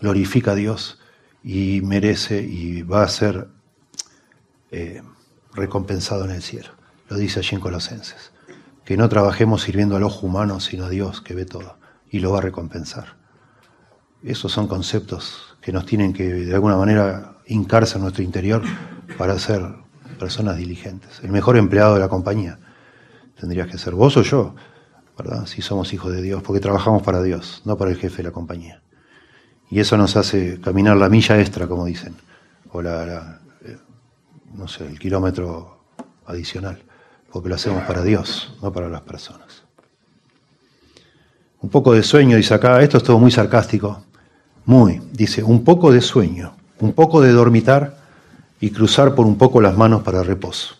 glorifica a Dios y merece y va a ser recompensado en el cielo. Lo dice allí en Colosenses. Que no trabajemos sirviendo al ojo humano, sino a Dios que ve todo y lo va a recompensar. Esos son conceptos que nos tienen que de alguna manera hincarse en nuestro interior para ser personas diligentes. El mejor empleado de la compañía tendrías que ser vos o yo, ¿verdad? Si somos hijos de Dios, porque trabajamos para Dios, no para el jefe de la compañía. Y eso nos hace caminar la milla extra, como dicen, o no sé, el kilómetro adicional, porque lo hacemos para Dios, no para las personas. Un poco de sueño, dice acá, esto es todo muy sarcástico, dice, un poco de sueño, un poco de dormitar y cruzar por un poco las manos para reposo.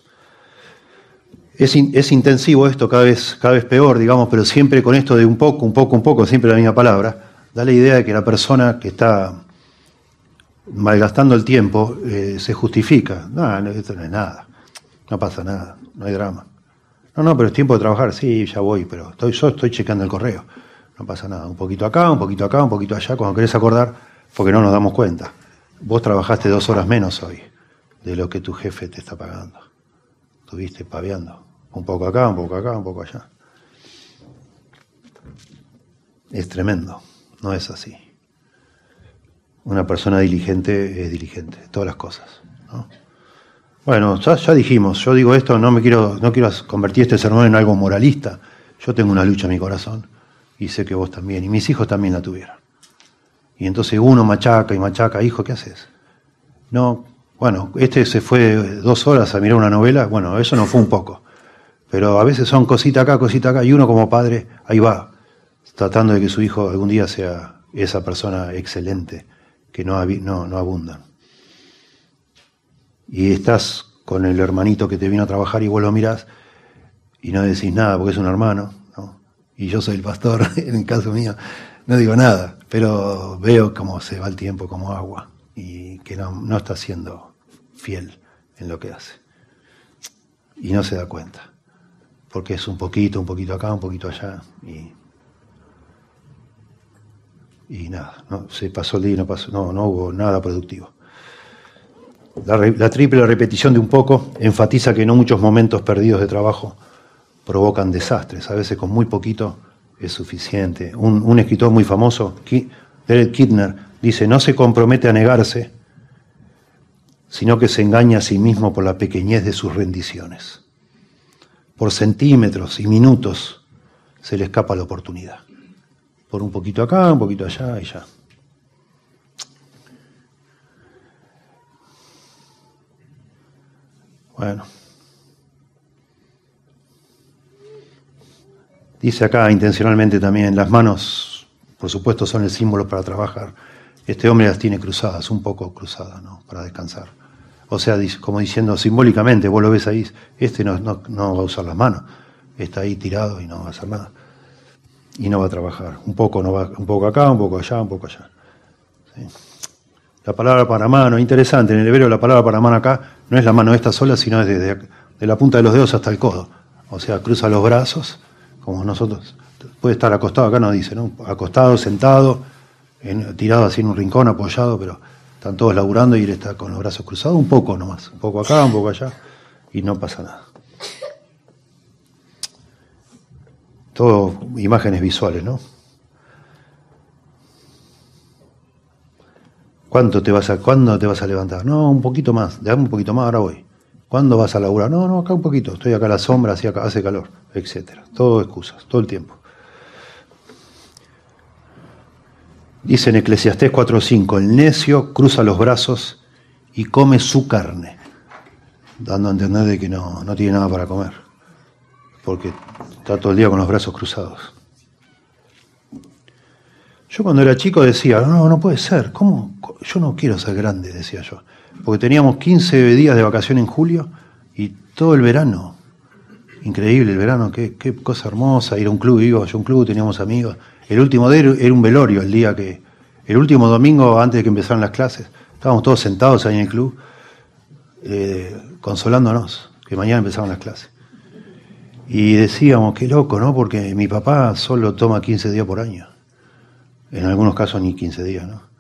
Es intensivo esto, cada vez peor, digamos, pero siempre con esto de un poco, siempre la misma palabra, da la idea de que la persona que está malgastando el tiempo se justifica. No, esto no es nada, no pasa nada, no hay drama. No, pero es tiempo de trabajar, sí, ya voy, pero yo estoy checando el correo. No pasa nada, un poquito acá, un poquito allá, cuando querés acordar, porque no nos damos cuenta. Vos trabajaste 2 horas menos hoy de lo que tu jefe te está pagando. Estuviste paveando. Un poco acá, un poco allá. Es tremendo, no es así. Una persona diligente es diligente, todas las cosas, ¿no? Bueno, ya dijimos, yo digo esto, no quiero convertir este sermón en algo moralista. Yo tengo una lucha en mi corazón y sé que vos también, y mis hijos también la tuvieron. Y entonces uno machaca, hijo, ¿qué haces? No, bueno, se fue 2 horas a mirar una novela, bueno, eso no fue un poco. Pero a veces son cosita acá, y uno como padre, ahí va, tratando de que su hijo algún día sea esa persona excelente, que no abundan. Y estás con el hermanito que te vino a trabajar y vos lo mirás y no decís nada porque es un hermano, ¿no? Y yo soy el pastor, en el caso mío, no digo nada, pero veo cómo se va el tiempo como agua y que no está siendo fiel en lo que hace. Y no se da cuenta, porque es un poquito acá, un poquito allá y nada, ¿no? Se pasó el día y no hubo nada productivo. La triple repetición de un poco enfatiza que no muchos momentos perdidos de trabajo provocan desastres. A veces con muy poquito es suficiente. Un escritor muy famoso, Derek Kidner, dice, no se compromete a negarse, sino que se engaña a sí mismo por la pequeñez de sus rendiciones. Por centímetros y minutos se le escapa la oportunidad. Por un poquito acá, un poquito allá y ya. Bueno. Dice acá intencionalmente también, las manos, por supuesto, son el símbolo para trabajar. Este hombre las tiene cruzadas, un poco cruzadas, ¿no? Para descansar. O sea, como diciendo simbólicamente, vos lo ves ahí, no va a usar las manos, está ahí tirado y no va a hacer nada. Y no va a trabajar. Un poco acá, un poco allá, un poco allá. ¿Sí? La palabra para mano, interesante, en el hebreo la palabra para mano acá no es la mano esta sola, sino es de la punta de los dedos hasta el codo. O sea, cruza los brazos, como nosotros. Puede estar acostado, acá no dice, ¿no? Acostado, sentado, tirado así en un rincón, apoyado, pero están todos laburando y él está con los brazos cruzados, un poco nomás, un poco acá, un poco allá, y no pasa nada. Todo imágenes visuales, ¿no? ¿Cuándo te vas a levantar? No, un poquito más, dame un poquito más, ahora voy. ¿Cuándo vas a laburar? No, acá un poquito, estoy acá a la sombra, hace calor, etcétera. Todo excusas, todo el tiempo. Dice en Eclesiastés 4:5, el necio cruza los brazos y come su carne, dando a entender de que no tiene nada para comer, porque está todo el día con los brazos cruzados. Yo cuando era chico decía, no puede ser, ¿cómo? Yo no quiero ser grande, decía yo. Porque teníamos 15 días de vacación en julio y todo el verano. Increíble el verano, qué cosa hermosa, ir a un club, iba yo a un club, teníamos amigos. El último día era un velorio, el último domingo antes de que empezaran las clases. Estábamos todos sentados ahí en el club, consolándonos, que mañana empezaban las clases. Y decíamos, qué loco, ¿no? Porque mi papá solo toma 15 días por año. En algunos casos ni 15 días, ¿no?